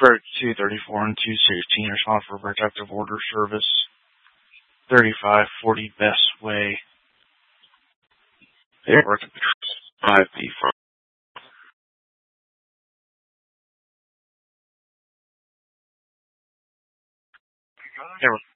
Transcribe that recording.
Road 234 and 216 are responding for protective order service. 3540 Best Way. They're working 5B front. They were